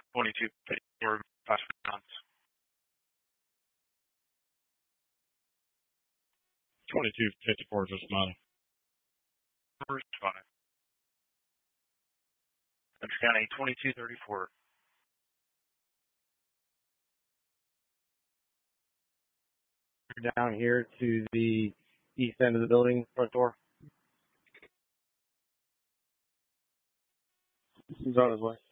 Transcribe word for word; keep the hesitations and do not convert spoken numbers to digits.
twenty-two fifty-four, pass response. twenty-two fifty-four, just mine. Responding. Central County twenty-two thirty-four. Down here to the east end of the building, front door. He's on his way.